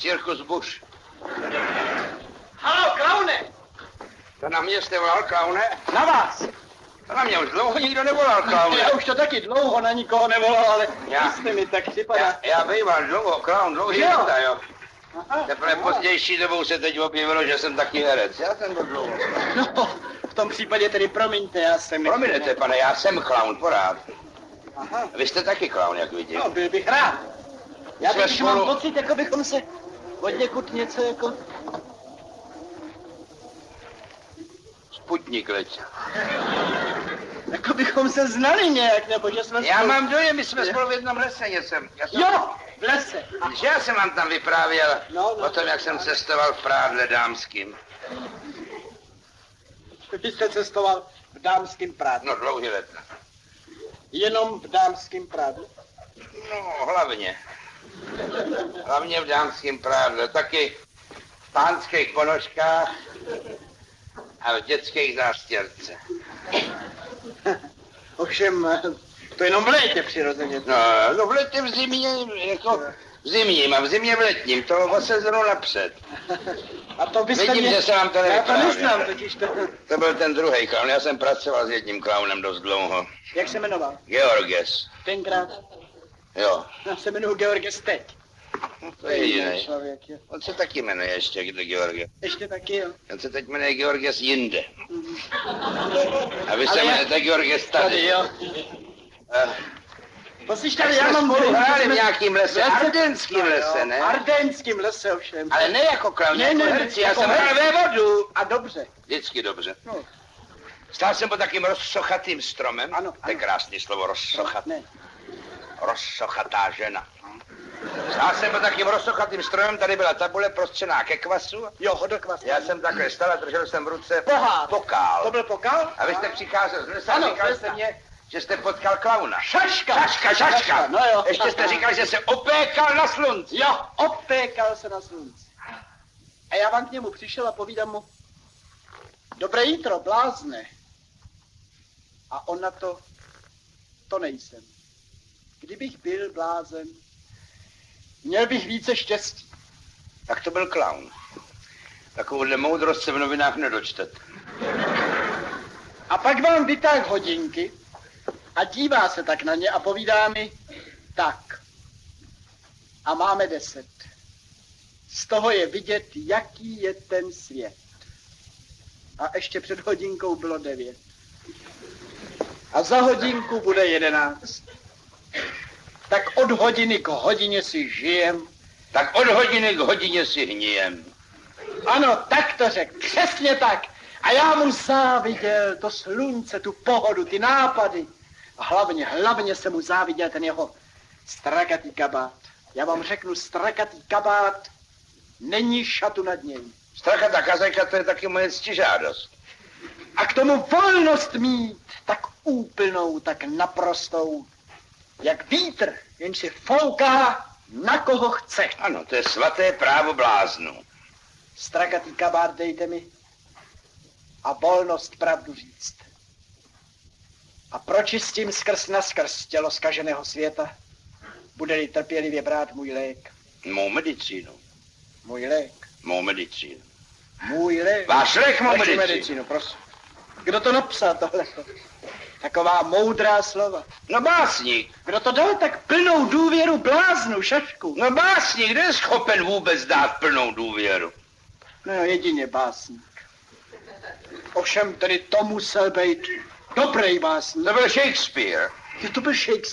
Cirkus Buš. Haló, klaune! To na mě jste volal, klaune? Na vás! To na mě už dlouho nikdo nevolal, klaune. Já už to taky dlouho na nikoho nevolal, ale Já- jste mi tak připadá. Já býval dlouho, klaun, dlouhý Jo. léta, jo. Aha, Teprve aha. pozdější dobou se teď objevilo, že jsem taky herec. Já jsem byl dlouho. No, v tom případě tedy promiňte, já jsem... Promiňte, pane, já jsem klaun, porád. Aha, Vy jste taky klaun, jak vidím. no, byl bych rád. Já Jsme totiž mám spolu- pocit, jako bychom se od někud něco jako... Sputnik leď. Jako bychom se znali nějak, nebo že jsme Já spolu... mám dojem, my jsme spolu v jednom lese něco. Jo, v lese. Že já jsem vám tam vyprávěl No. o tom, jak jsem cestoval v prádle dámským. Vy jste cestoval v dámském prádle. No, dlouhý let. Jenom v dámském prádle. No, hlavně. Hlavně v dámském prádle. Taky v pánských ponožkách a v dětských zástěrce. Ovšem, to jenom v létě přirozeně. No, v letě, v zimě, jako v zimním a v zimě v letním, to o sezonu napřed. A to byste Vidím, mě... že se vám to Já to nevyprávěl. neznám totiž to. To byl ten druhý klaun, já jsem pracoval s jedním klaunem dost dlouho. Jak se jmenoval? Georges, Tenkrát. jo, Já se jmenuji Georges teď. no, to je jiný. Člověk, jo. On se taky jmenuje ještě, kdo Georges. Ještě taky, jo. On se teď jmenuje Georges jinde. A vy se Ale já- jmenujete Georges Tady, tady. jo. Eh, Poslyš, Tak tady, jsme já mám... spolu dojem, že hráli v jsme- nějakým lese, Já se- ardenským No, jo, lese, ne? Ardenským lese ovšem. Ale ne jako klaun, Ne, jako ne, herci, já jako jsem hrál herci. ve vodu. A dobře. Vždycky dobře. No, Stál jsem pod takým rozsochatým stromem. Ano, To je ano. krásný slovo, rozsochat. ne. Rozsochatá žena. Stál jsem pod takým rozsochatým stromem, tady byla tabule prostřená ke kvasu. Jo, hodokvas. Já jsem takhle stál a držel jsem v ruce Pohár. pokal. To byl pokal? A vy jste přicházel z lesa Ano, a říkal lesa. jste mě, že jste potkal klauna. Šaška. Šaška. No jo. Ještě jste říkal, že se opékal na slunci. Jo, opékal se na slunci. A já vám k němu přišel a povídám mu, dobré jítro, blázne. A on na to nejsem. Kdybych byl blázen, měl bych více štěstí. Tak to byl klaun. Takovouhle moudrost se v novinách nedočtete. A pak vám vytáhl hodinky a dívá se tak na ně a povídá mi, tak. A máme 10. Z toho je vidět, jaký je ten svět. A ještě před hodinkou bylo 9. A za hodinku bude 11. Tak od hodiny k hodině si žijem. Tak od hodiny k hodině si hnijem. Ano, tak to řekl, přesně tak. A já mu záviděl to slunce, tu pohodu, ty nápady. A hlavně jsem mu záviděl ten jeho strakatý kabát. Já vám řeknu, strakatý kabát není šatu nad něj. Strachatá kazajka, to je taky moje ctižádost. A k tomu volnost mít, tak úplnou, tak naprostou, jak vítr, jen si fouká na koho chce. Ano, to je svaté právo bláznu. Strakatý kabát dejte mi a volnost pravdu říct. A pročistím skrz na skrz tělo zkaženého světa, bude-li trpělivě brát můj lék. Mou medicínu. Můj lék. Mou medicínu. Můj lék. Váš lék, mou Vaši medicínu. prosím. Kdo to napsal tohle? Taková moudrá slova. No básník. Kdo to dal tak plnou důvěru bláznu, šašku? No básník, kdo je schopen vůbec dát plnou důvěru? No jedině básník. Ovšem tedy to musel být dobrý básník. To byl Shakespeare. Je to byl Shakespeare.